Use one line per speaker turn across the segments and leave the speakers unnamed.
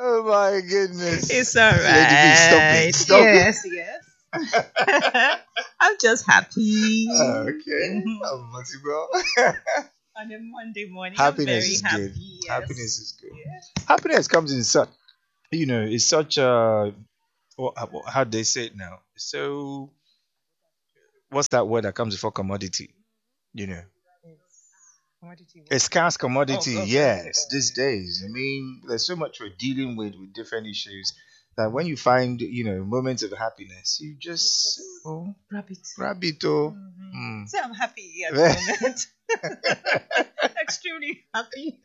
Oh my goodness.
It's all
Lady B, stop
right.
it. Stop
Yes, yes. I'm just happy.
Okay.
Mhm.
Multiple.
On a Monday morning, I'm
Happiness
very
is good.
happy. Yes.
Happiness is good.
Yes.
Happiness comes in such, it's such a, how do they say it now? So, what's that word that comes before commodity? You know,
It's commodity
a
what?
scarce
Oh,
commodity.
okay, okay,
Yes, these
okay.
days. I mean, there's so much we're dealing with different issues that when you find, moments of happiness, you just
Just
oh,
grab it.
grab it. Oh.
Mm-hmm.
Hmm.
So I'm happy at the moment. Extremely happy.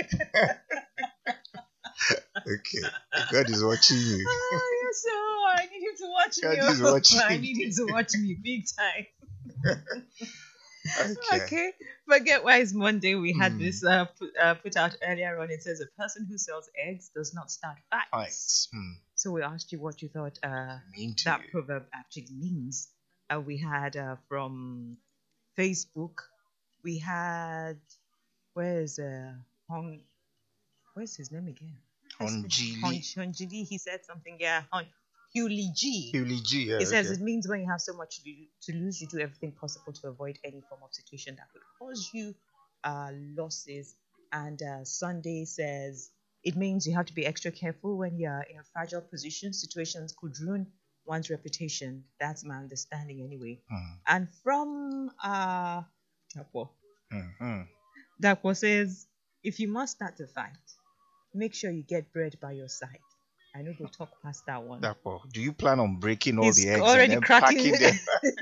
Okay, God is watching you.
So I need you to watch me.
God is watching
I
you.
need you to watch me big time.
Okay.
Okay. Forget why it's Monday. We had
Hmm.
this put out earlier on. It says a person who sells eggs does not start fights.
Fights. Hmm.
So we asked you what you thought
Mean to
that
you.
proverb actually means. We had from Facebook. We had where's Hong, where's his name again?
Honjili.
Honjili. He said something. Yeah, Huli G.
Huli G. Yeah,
It says
okay.
it means when you have so much to lose, you do everything possible to avoid any form of situation that could cause you losses. And Sunday says it means you have to be extra careful when you're in a fragile position. Situations could ruin one's reputation. That's my understanding anyway.
Hmm.
And from Dapo,
Hmm.
Dapo says if you must start a fight, make sure you get bread by your side. I know we'll talk past that one.
Therefore, do you plan on breaking all
He's
the eggs and
already
then
cracking.
packing them?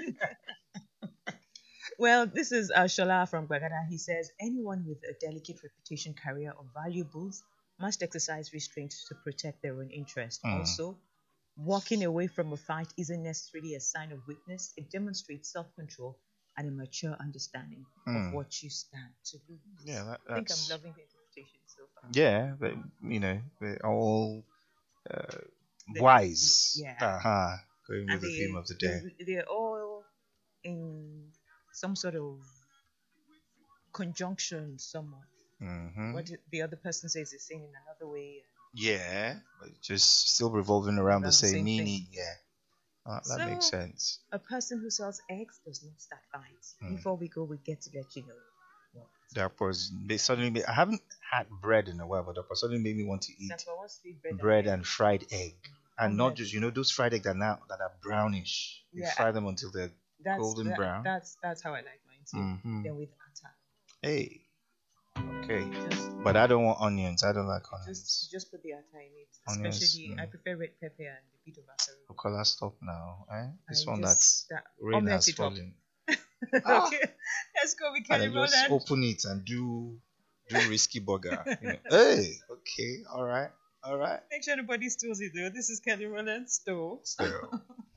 Well, this is Shola from Bagada. He says anyone with a delicate reputation, career, or valuables must exercise restraint to protect their own interest.
Hmm.
Also, walking away from a fight isn't necessarily a sign of weakness. It demonstrates self-control and a mature understanding of
Hmm.
what you stand to lose.
Yeah,
I think I'm
that's
loving the interpretation so far.
yeah, but they're all
The-
wise.
yeah.
Going with
And
the theme of the day.
they're all in some sort of conjunction somewhat.
Hmm.
What the other person says is saying in another way.
Yeah, but just still revolving around the
Around the
same
same thing.
meaning. Yeah, that makes
So,
sense.
a person who sells eggs does not start fights.
Mm.
Before we go, we get to let you know what.
That was I haven't had bread in a while, but that suddenly made me want to eat
That's why I want to eat bread,
bread
egg.
and fried egg, and not
Omelette.
just those fried egg that are brownish. You
Yeah,
fry them until they're golden brown.
That's how I like mine too.
Hmm.
Then with atta.
Hey, okay,
Just
but I don't want onions. I don't like
you
onions.
just put the atta in it.
Onions.
Especially I prefer red pepper and a bit of atta.
Okay, stop now. This
I
one
just that
rain
omelette
has
it up.
fallen. Ah,
Okay, let's go with
and
Kelly
then just
Rowland.
open it and do risky burger. Hey, okay, all right.
Make sure nobody steals it though. This is Kelly Rowland store.
Still.